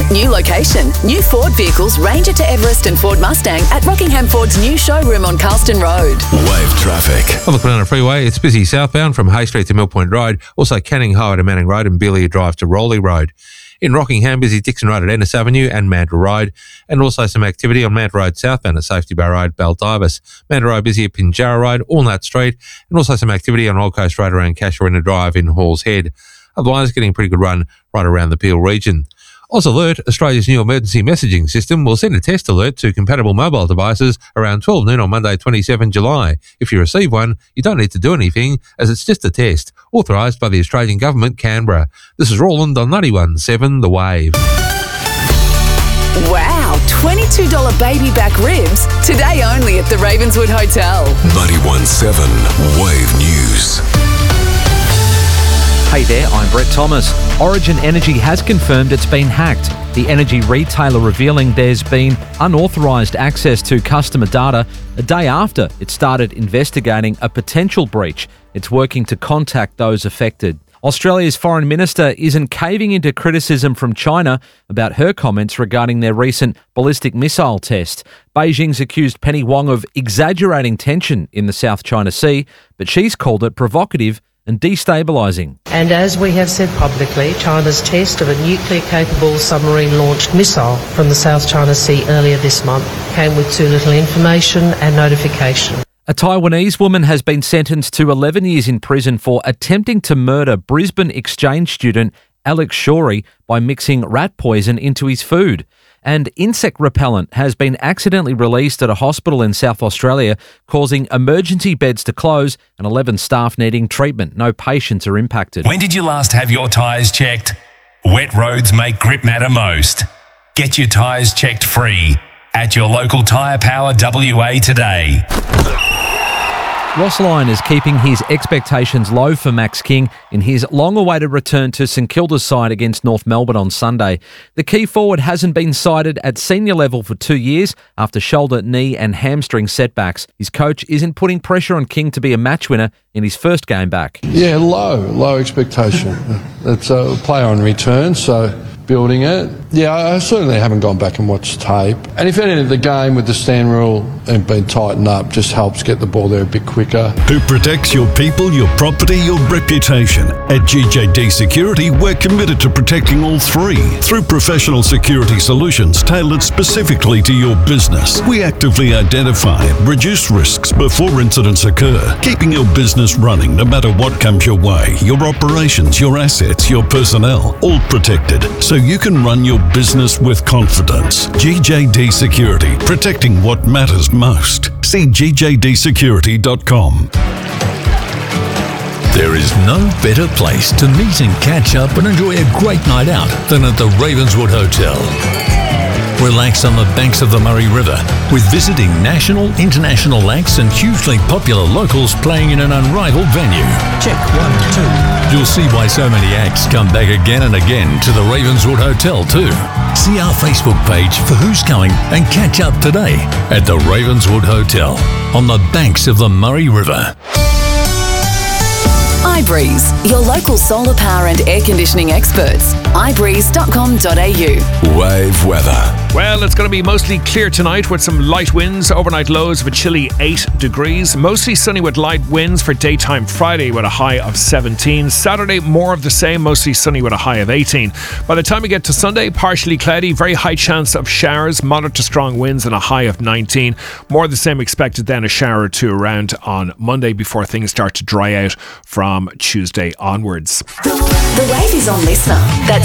new location. New Ford vehicles Ranger to Everest and Ford Mustang at Rockingham Ford's new showroom on Carlston Road. Wave traffic. On the Banana Freeway, it's busy southbound from Hay Street to Mill Point Road, also Canning Highway to Manning Road and Beeliar Drive to Rowley Road. In Rockingham, busy Dixon Road at Ennis Avenue and Mandurah Road, and also some activity on Mandurah Road southbound at Safety Bar Road, Baldivis. Mandurah Road busy at Pinjarra Road, Walnut Street, and also some activity on Old Coast Road around Casuarina Drive in Halls Head. Otherwise, getting a pretty good run right around the Peel region. Oz Alert, Australia's new emergency messaging system, will send a test alert to compatible mobile devices around 12 noon on Monday, 27 July. If you receive one, you don't need to do anything, as it's just a test, authorised by the Australian Government, Canberra. This is Roland on 91.7 The Wave. Wow, $22 baby back ribs. Today only at the Ravenswood Hotel. 91.7 Wave News. Hey there, I'm Brett Thomas. Origin Energy has confirmed it's been hacked. The energy retailer revealing there's been unauthorised access to customer data a day after it started investigating a potential breach. It's working to contact those affected. Australia's Foreign Minister isn't caving into criticism from China about her comments regarding their recent ballistic missile test. Beijing's accused Penny Wong of exaggerating tension in the South China Sea, but she's called it provocative and destabilising. And as we have said publicly, China's test of a nuclear-capable submarine-launched missile from the South China Sea earlier this month came with too little information and notification. A Taiwanese woman has been sentenced to 11 years in prison for attempting to murder Brisbane exchange student Alex Shorey by mixing rat poison into his food. And insect repellent has been accidentally released at a hospital in South Australia, causing emergency beds to close and 11 staff needing treatment. No patients are impacted. When did you last have your tyres checked? Wet roads make grip matter most. Get your tyres checked free at your local Tyre Power WA today. Ross Lyon is keeping his expectations low for Max King in his long-awaited return to St Kilda's side against North Melbourne on Sunday. The key forward hasn't been sighted at senior level for 2 years after shoulder, knee and hamstring setbacks. His coach isn't putting pressure on King to be a match winner in his first game back. Yeah, low expectation. It's a player on return, so building it. Yeah, I certainly haven't gone back and watched tape. And if anything, the game with the stand rule and being tightened up just helps get the ball there a bit quicker. Who protects your people, your property, your reputation? At GJD Security, we're committed to protecting all three through professional security solutions tailored specifically to your business. We actively identify and reduce risks before incidents occur, keeping your business running no matter what comes your way. Your operations, your assets, your personnel, all protected, so you can run your business with confidence. GJD Security, protecting what matters most. See gjdsecurity.com. There is no better place to meet and catch up and enjoy a great night out than at the Ravenswood Hotel. Relax on the banks of the Murray River with visiting national, international acts and hugely popular locals playing in an unrivaled venue. Check 1, 2. You'll see why so many acts come back again and again to the Ravenswood Hotel too. See our Facebook page for who's coming and catch up today at the Ravenswood Hotel on the banks of the Murray River. iBreeze, your local solar power and air conditioning experts. ibreeze.com.au. Wave weather. Well, it's going to be mostly clear tonight with some light winds, overnight lows of a chilly 8 degrees. Mostly sunny with light winds for daytime Friday with a high of 17. Saturday, more of the same, mostly sunny with a high of 18. By the time we get to Sunday, partially cloudy, very high chance of showers, moderate to strong winds and a high of 19. More of the same expected then, a shower or two around on Monday before things start to dry out from Tuesday onwards. The Wave is on Listener. That's